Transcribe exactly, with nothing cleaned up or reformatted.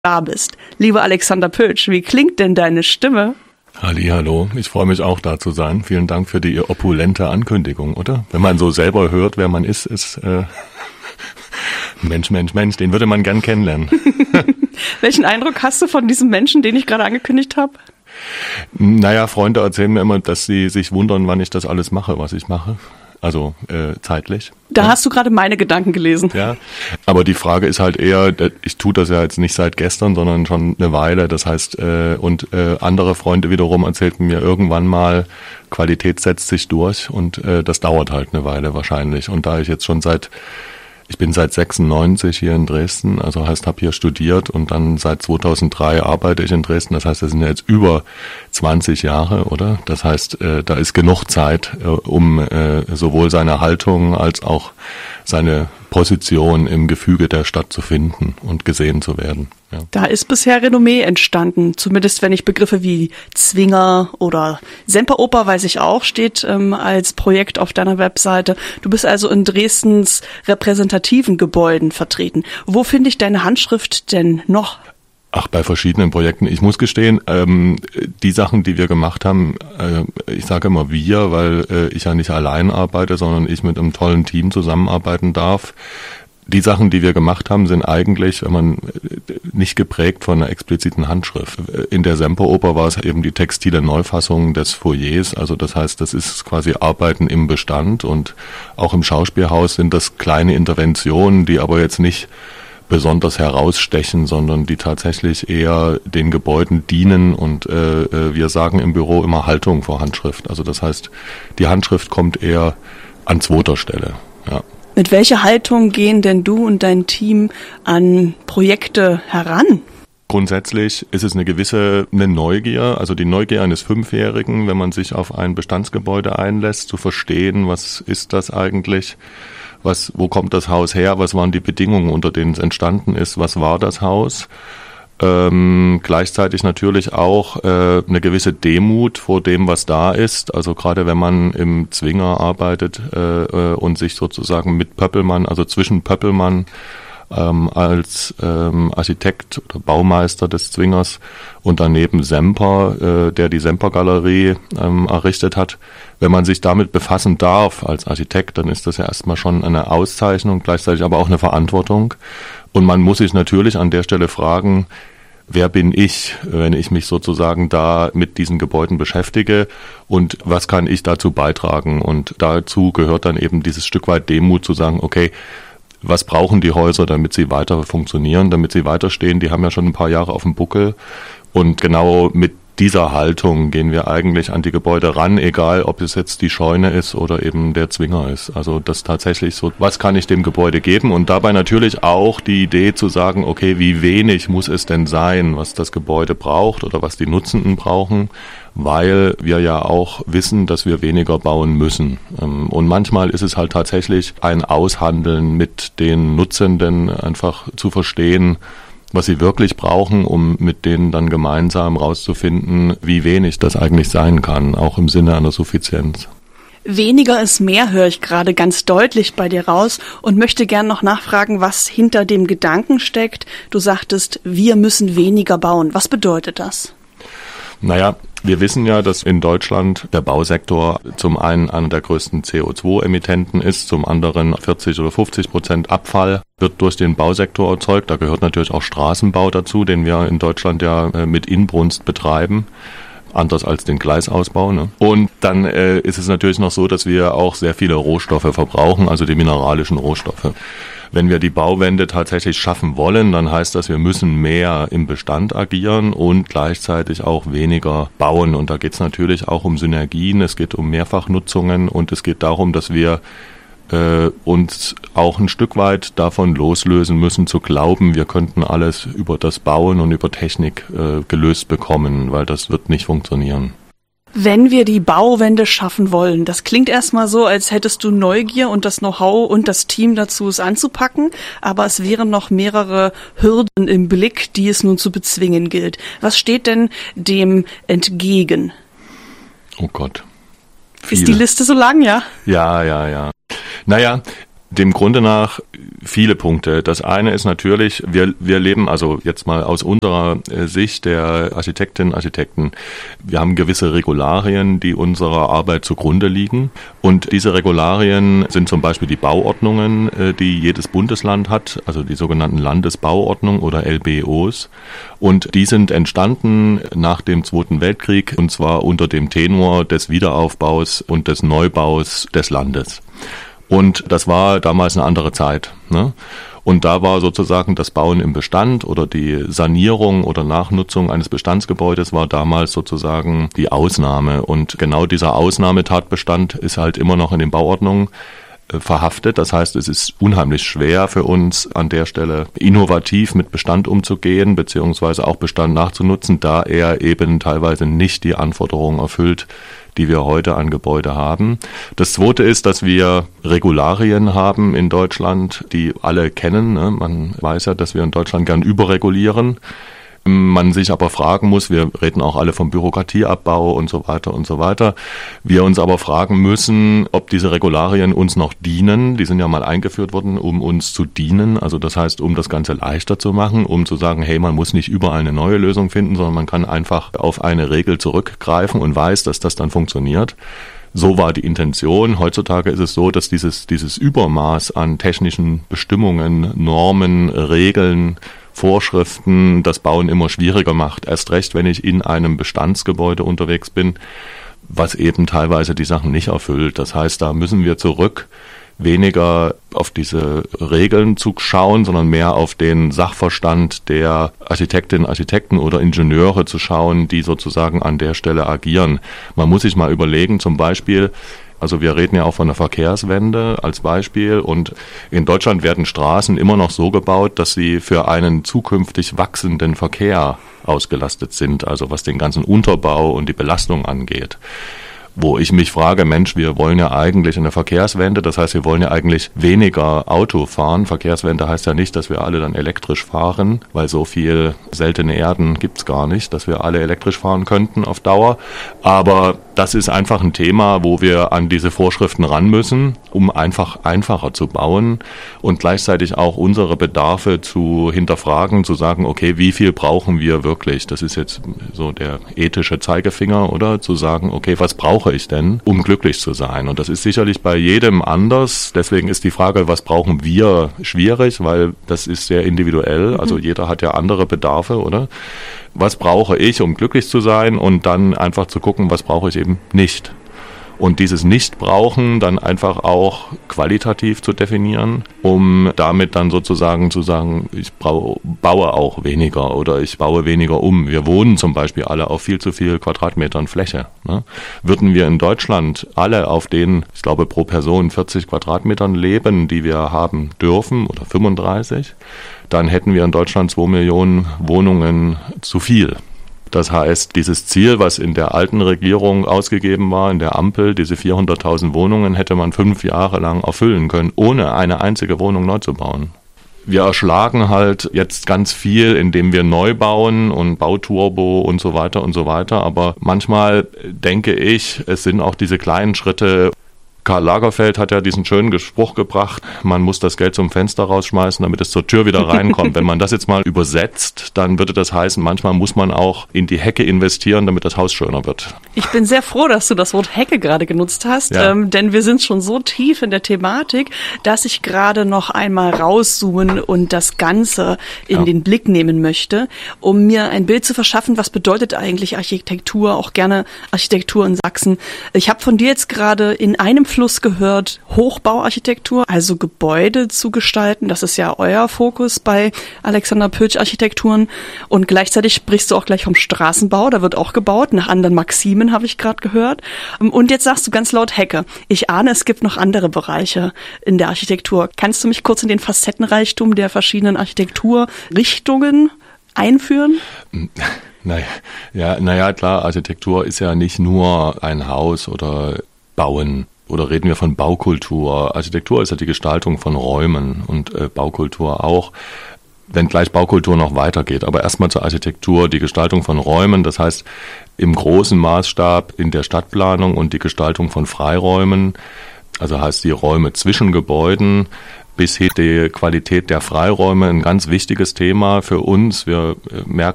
da bist. Lieber Alexander Pötsch, wie klingt denn deine Stimme? Hallihallo, ich freue mich auch da zu sein. Vielen Dank für die opulente Ankündigung, oder? Wenn man so selber hört, wer man ist, ist äh, Mensch, Mensch, Mensch, den würde man gern kennenlernen. Welchen Eindruck hast du von diesem Menschen, den ich gerade angekündigt habe? Naja, Freunde erzählen mir immer, dass sie sich wundern, wann ich das alles mache, was ich mache. Also äh, zeitlich. Da ja. hast du gerade meine Gedanken gelesen. Ja, aber die Frage ist halt eher, ich tue das ja jetzt nicht seit gestern, sondern schon eine Weile. Das heißt, äh, und äh, andere Freunde wiederum erzählten mir irgendwann mal, Qualität setzt sich durch und äh, das dauert halt eine Weile wahrscheinlich. Und da ich jetzt schon seit Ich bin seit sechsundneunzig hier in Dresden, also heißt, habe hier studiert und dann seit zweitausenddrei arbeite ich in Dresden. Das heißt, das sind ja jetzt über zwanzig Jahre, oder? Das heißt, äh, da ist genug Zeit, äh, um äh, sowohl seine Haltung als auch seine Position im Gefüge der Stadt zu finden und gesehen zu werden. Ja. Da ist bisher Renommee entstanden, zumindest wenn ich Begriffe wie Zwinger oder Semperoper, weiß ich auch, steht ähm, als Projekt auf deiner Webseite. Du bist also in Dresdens repräsentativen Gebäuden vertreten. Wo finde ich deine Handschrift denn noch? Ach, bei verschiedenen Projekten. Ich muss gestehen, ähm, die Sachen, die wir gemacht haben, äh, ich sage immer wir, weil äh, ich ja nicht allein arbeite, sondern ich mit einem tollen Team zusammenarbeiten darf. Die Sachen, die wir gemacht haben, sind eigentlich, wenn man nicht geprägt von einer expliziten Handschrift. In der Semperoper war es eben die textile Neufassung des Foyers, also das heißt, das ist quasi Arbeiten im Bestand und auch im Schauspielhaus sind das kleine Interventionen, die aber jetzt nicht besonders herausstechen, sondern die tatsächlich eher den Gebäuden dienen und äh, wir sagen im Büro immer Haltung vor Handschrift. Also das heißt, die Handschrift kommt eher an zweiter Stelle. Ja. Mit welcher Haltung gehen denn du und dein Team an Projekte heran? Grundsätzlich ist es eine gewisse eine Neugier, also die Neugier eines Fünfjährigen, wenn man sich auf ein Bestandsgebäude einlässt, zu verstehen, was ist das eigentlich? Was, wo kommt das Haus her? Was waren die Bedingungen, unter denen es entstanden ist? Was war das Haus? Ähm, gleichzeitig natürlich auch äh, eine gewisse Demut vor dem, was da ist. Also gerade wenn man im Zwinger arbeitet äh, und sich sozusagen mit Pöppelmann, also zwischen Pöppelmann ähm, als ähm, Architekt oder Baumeister des Zwingers und daneben Semper, äh, der die Semper-Galerie ähm, errichtet hat. Wenn man sich damit befassen darf als Architekt, dann ist das ja erstmal schon eine Auszeichnung, gleichzeitig aber auch eine Verantwortung. Und man muss sich natürlich an der Stelle fragen, wer bin ich, wenn ich mich sozusagen da mit diesen Gebäuden beschäftige und was kann ich dazu beitragen? Und dazu gehört dann eben dieses Stück weit Demut zu sagen, okay, was brauchen die Häuser, damit sie weiter funktionieren, damit sie weiterstehen? Die haben ja schon ein paar Jahre auf dem Buckel und genau mit dieser Haltung gehen wir eigentlich an die Gebäude ran, egal ob es jetzt die Scheune ist oder eben der Zwinger ist. Also das tatsächlich so, was kann ich dem Gebäude geben? Und dabei natürlich auch die Idee zu sagen, okay, wie wenig muss es denn sein, was das Gebäude braucht oder was die Nutzenden brauchen, weil wir ja auch wissen, dass wir weniger bauen müssen. Und manchmal ist es halt tatsächlich ein Aushandeln mit den Nutzenden, einfach zu verstehen, was sie wirklich brauchen, um mit denen dann gemeinsam rauszufinden, wie wenig das eigentlich sein kann, auch im Sinne einer Suffizienz. Weniger ist mehr, höre ich gerade ganz deutlich bei dir raus und möchte gern noch nachfragen, was hinter dem Gedanken steckt. Du sagtest, wir müssen weniger bauen. Was bedeutet das? Naja, wir wissen ja, dass in Deutschland der Bausektor zum einen einer der größten C O zwei Emittenten ist, zum anderen vierzig oder fünfzig Prozent Abfall wird durch den Bausektor erzeugt. Da gehört natürlich auch Straßenbau dazu, den wir in Deutschland ja mit Inbrunst betreiben. Anders als den Gleisausbau. Ne? Und dann äh, ist es natürlich noch so, dass wir auch sehr viele Rohstoffe verbrauchen, also die mineralischen Rohstoffe. Wenn wir die Bauwende tatsächlich schaffen wollen, dann heißt das, wir müssen mehr im Bestand agieren und gleichzeitig auch weniger bauen. Und da geht es natürlich auch um Synergien, es geht um Mehrfachnutzungen und es geht darum, dass wir äh, uns auch ein Stück weit davon loslösen müssen, zu glauben, wir könnten alles über das Bauen und über Technik äh, gelöst bekommen, weil das wird nicht funktionieren. Wenn wir die Bauwende schaffen wollen, das klingt erstmal so, als hättest du Neugier und das Know-how und das Team dazu, es anzupacken, aber es wären noch mehrere Hürden im Blick, die es nun zu bezwingen gilt. Was steht denn dem entgegen? Oh Gott. Viele. Ist die Liste so lang, ja? Ja, ja, ja. Naja, Dem Grunde nach viele Punkte. Das eine ist natürlich, wir, wir leben also jetzt mal aus unserer Sicht der Architektinnen und Architekten, wir haben gewisse Regularien, die unserer Arbeit zugrunde liegen. Und diese Regularien sind zum Beispiel die Bauordnungen, die jedes Bundesland hat, also die sogenannten Landesbauordnungen oder L B Os. Und die sind entstanden nach dem Zweiten Weltkrieg, und zwar unter dem Tenor des Wiederaufbaus und des Neubaus des Landes. Und das war damals eine andere Zeit, ne? Und da war sozusagen das Bauen im Bestand oder die Sanierung oder Nachnutzung eines Bestandsgebäudes war damals sozusagen die Ausnahme. Und genau dieser Ausnahmetatbestand ist halt immer noch in den Bauordnungen verhaftet. Das heißt, es ist unheimlich schwer für uns an der Stelle innovativ mit Bestand umzugehen, beziehungsweise auch Bestand nachzunutzen, da er eben teilweise nicht die Anforderungen erfüllt, die wir heute an Gebäude haben. Das Zweite ist, dass wir Regularien haben in Deutschland, die alle kennen. Ne? Man weiß ja, dass wir in Deutschland gern überregulieren. Man sich aber fragen muss, wir reden auch alle vom Bürokratieabbau und so weiter und so weiter. Wir uns aber fragen müssen, ob diese Regularien uns noch dienen. Die sind ja mal eingeführt worden, um uns zu dienen. Also das heißt, um das Ganze leichter zu machen, um zu sagen, hey, man muss nicht überall eine neue Lösung finden, sondern man kann einfach auf eine Regel zurückgreifen und weiß, dass das dann funktioniert. So war die Intention. Heutzutage ist es so, dass dieses, dieses Übermaß an technischen Bestimmungen, Normen, Regeln, Vorschriften das Bauen immer schwieriger macht. Erst recht, wenn ich in einem Bestandsgebäude unterwegs bin, was eben teilweise die Sachen nicht erfüllt. Das heißt, da müssen wir zurück, weniger auf diese Regeln zu schauen, sondern mehr auf den Sachverstand der Architektinnen, Architekten oder Ingenieure zu schauen, die sozusagen an der Stelle agieren. Man muss sich mal überlegen, zum Beispiel, also wir reden ja auch von der Verkehrswende als Beispiel, und in Deutschland werden Straßen immer noch so gebaut, dass sie für einen zukünftig wachsenden Verkehr ausgelastet sind, also was den ganzen Unterbau und die Belastung angeht. Wo ich mich frage, Mensch, wir wollen ja eigentlich eine Verkehrswende, das heißt, wir wollen ja eigentlich weniger Auto fahren. Verkehrswende heißt ja nicht, dass wir alle dann elektrisch fahren, weil so viel seltene Erden gibt's gar nicht, dass wir alle elektrisch fahren könnten auf Dauer. Aber das ist einfach ein Thema, wo wir an diese Vorschriften ran müssen, um einfach einfacher zu bauen und gleichzeitig auch unsere Bedarfe zu hinterfragen, zu sagen, okay, wie viel brauchen wir wirklich? Das ist jetzt so der ethische Zeigefinger, oder? Zu sagen, okay, was brauche ich denn, um glücklich zu sein? Und das ist sicherlich bei jedem anders. Deswegen ist die Frage, was brauchen wir, schwierig, weil das ist sehr individuell. Also jeder hat ja andere Bedarfe, oder? Was brauche ich, um glücklich zu sein? Und dann einfach zu gucken, was brauche ich eben nicht. Und dieses Nicht-Brauchen dann einfach auch qualitativ zu definieren, um damit dann sozusagen zu sagen, ich baue auch weniger oder ich baue weniger um. Wir wohnen zum Beispiel alle auf viel zu viel Quadratmetern Fläche. Ne? Würden wir in Deutschland alle auf den, ich glaube, pro Person vierzig Quadratmetern leben, die wir haben dürfen, oder fünfunddreißig, dann hätten wir in Deutschland zwei Millionen Wohnungen zu viel. Das heißt, dieses Ziel, was in der alten Regierung ausgegeben war, in der Ampel, diese vierhunderttausend Wohnungen, hätte man fünf Jahre lang erfüllen können, ohne eine einzige Wohnung neu zu bauen. Wir erschlagen halt jetzt ganz viel, indem wir neu bauen und Bauturbo und so weiter und so weiter. Aber manchmal denke ich, es sind auch diese kleinen Schritte. Karl Lagerfeld hat ja diesen schönen Spruch gebracht, man muss das Geld zum Fenster rausschmeißen, damit es zur Tür wieder reinkommt. Wenn man das jetzt mal übersetzt, dann würde das heißen, manchmal muss man auch in die Hecke investieren, damit das Haus schöner wird. Ich bin sehr froh, dass du das Wort Hecke gerade genutzt hast, ja. ähm, denn wir sind schon so tief in der Thematik, dass ich gerade noch einmal rauszoomen und das Ganze in ja. den Blick nehmen möchte, um mir ein Bild zu verschaffen, was bedeutet eigentlich Architektur, auch gerne Architektur in Sachsen. Ich habe von dir jetzt gerade in einem Fluss gehört, Hochbauarchitektur, also Gebäude zu gestalten. Das ist ja euer Fokus bei Alexander Pötsch Architekturen. Und gleichzeitig sprichst du auch gleich vom Straßenbau. Da wird auch gebaut, nach anderen Maximen, habe ich gerade gehört. Und jetzt sagst du ganz laut Hecke. Ich ahne, es gibt noch andere Bereiche in der Architektur. Kannst du mich kurz in den Facettenreichtum der verschiedenen Architekturrichtungen einführen? Naja, ja, naja, klar, Architektur ist ja nicht nur ein Haus oder Bauen. Oder reden wir von Baukultur? Architektur ist ja die Gestaltung von Räumen und äh, Baukultur auch, wenngleich Baukultur noch weitergeht. Aber erstmal zur Architektur, die Gestaltung von Räumen, das heißt im großen Maßstab in der Stadtplanung und die Gestaltung von Freiräumen. Also heißt die Räume zwischen Gebäuden bis hin die Qualität der Freiräume, ein ganz wichtiges Thema für uns. Wir merken